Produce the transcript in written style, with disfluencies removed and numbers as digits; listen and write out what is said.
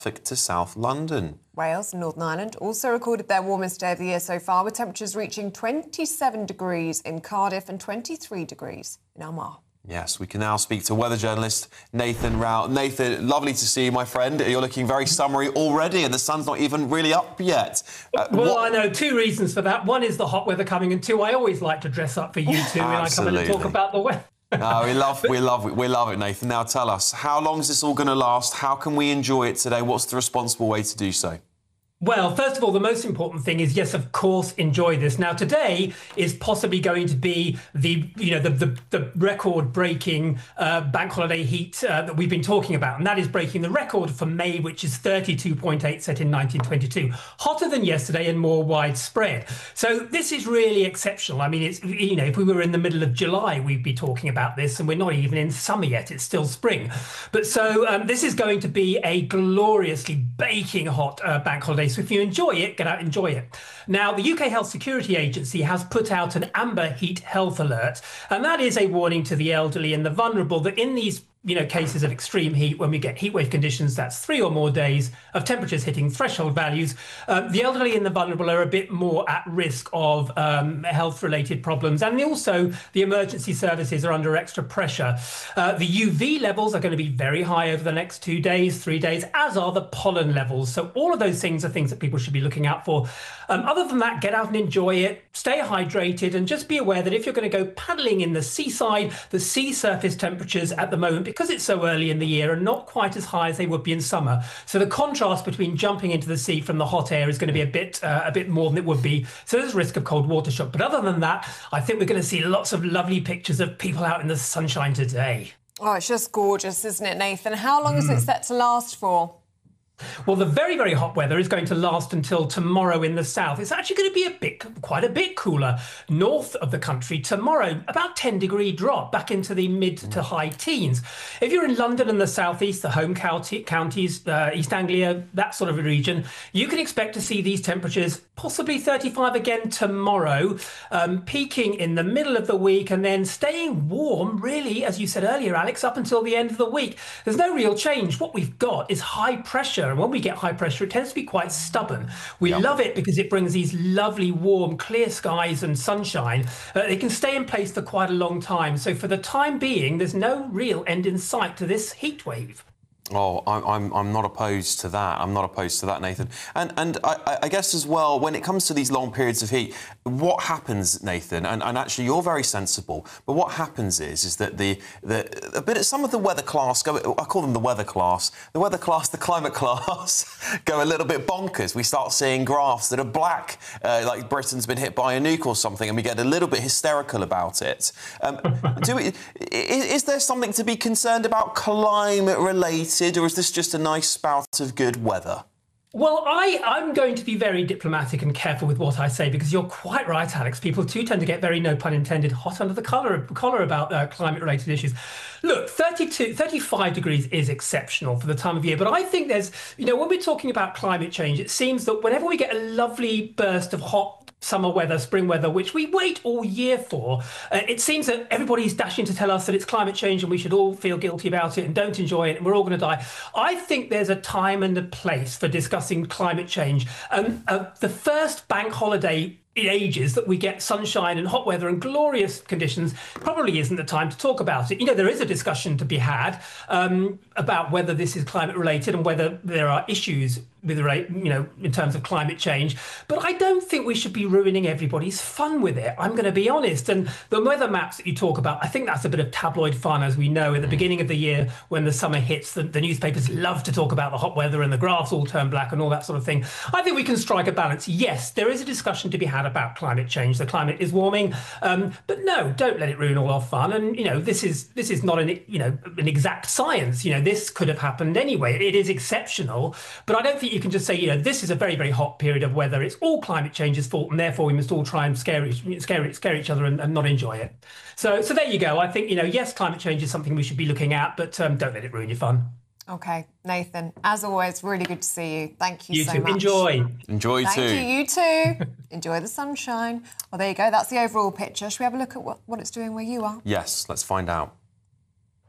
to South London. Wales and Northern Ireland also recorded their warmest day of the year so far, with temperatures reaching 27 degrees in Cardiff and 23 degrees in Armagh. Yes, we can now speak to weather journalist Nathan Rao. Nathan, lovely to see you, my friend. You're looking very summery already, and the sun's not even really up yet. I know two reasons for that. One is the hot weather coming, and two, I always like to dress up for you two when I come in and talk about the weather. No, we love it, Nathan. Now tell us, how long is this all going to last? How can we enjoy it today? What's the responsible way to do so? Well, first of all, the most important thing is, yes, of course, enjoy this. Now, today is possibly going to be the record-breaking bank holiday heat that we've been talking about, and that is breaking the record for May, which is 32.8 set in 1922, hotter than yesterday and more widespread. So this is really exceptional. I mean, it's, you know, if we were in the middle of July, we'd be talking about this, and we're not even in summer yet. It's still spring. But so this is going to be a gloriously baking hot bank holiday. So if you enjoy it, get out and enjoy it. Now, the UK Health Security Agency has put out an amber heat health alert, and that is a warning to the elderly and the vulnerable that in these cases of extreme heat, when we get heatwave conditions, that's 3 or more days of temperatures hitting threshold values, the elderly and the vulnerable are a bit more at risk of health-related problems. And also, the emergency services are under extra pressure. The UV levels are going to be very high over the next 2 days, 3 days, as are the pollen levels. So all of those things are things that people should be looking out for. Other than that, get out and enjoy it, stay hydrated, and just be aware that if you're going to go paddling in the seaside, the sea surface temperatures at the moment, because it's so early in the year, are not quite as high as they would be in summer. So the contrast between jumping into the sea from the hot air is going to be a bit more than it would be. So there's a risk of cold water shock. But other than that, I think we're going to see lots of lovely pictures of people out in the sunshine today. Oh, it's just gorgeous, isn't it, Nathan? How long is it set to last for? Well, the very, very hot weather is going to last until tomorrow in the south. It's actually going to be quite a bit cooler north of the country tomorrow, about 10-degree drop back into the mid to high teens. If you're in London and the southeast, the home counties, East Anglia, that sort of a region, you can expect to see these temperatures possibly 35 again tomorrow, peaking in the middle of the week and then staying warm, really, as you said earlier, Alex, up until the end of the week. There's no real change. What we've got is high pressure. And when we get high pressure, it tends to be quite stubborn. We love it because it brings these lovely, warm, clear skies and sunshine. It can stay in place for quite a long time. So for the time being, there's no real end in sight to this heat wave. Oh, I'm not opposed to that. I'm not opposed to that, Nathan. And I guess as well, when it comes to these long periods of heat, what happens, Nathan? And actually, you're very sensible. But what happens is that some of the weather class I call them the weather class. The climate class go a little bit bonkers. We start seeing graphs that are black, like Britain's been hit by a nuke or something, and we get a little bit hysterical about it. Is there something to be concerned about climate-related? Or is this just a nice spout of good weather? Well, I'm going to be very diplomatic and careful with what I say, because you're quite right, Alex. People too tend to get very, no pun intended, hot under the collar about climate-related issues. Look, 35 degrees is exceptional for the time of year, but I think there's, when we're talking about climate change, it seems that whenever we get a lovely burst of hot summer weather, spring weather, which we wait all year for, it seems that everybody's dashing to tell us that it's climate change and we should all feel guilty about it and don't enjoy it and we're all going to die. I think there's a time and a place for discussing climate change. The first bank holiday in ages that we get sunshine and hot weather and glorious conditions probably isn't the time to talk about it. There is a discussion to be had about whether this is climate related and whether there are issues with in terms of climate change, but I don't think we should be ruining everybody's fun with it. I'm going to be honest. And the weather maps that you talk about, I think that's a bit of tabloid fun. As we know, at the beginning of the year, when the summer hits, the newspapers love to talk about the hot weather and the graphs all turn black and all that sort of thing. I think we can strike a balance. Yes, there is a discussion to be had about climate change. The climate is warming, but no, don't let it ruin all our fun. And this is not an exact science. This could have happened anyway. It is exceptional, but I don't think you can just say, this is a very, very hot period of weather. It's all climate change's fault, and therefore we must all try and scare each other and not enjoy it. So there you go. I think, yes, climate change is something we should be looking at, but don't let it ruin your fun. OK, Nathan, as always, really good to see you. Thank you so much. Enjoy. Enjoy too. Thank you, you too. Enjoy the sunshine. Well, there you go. That's the overall picture. Should we have a look at what it's doing where you are? Yes, let's find out.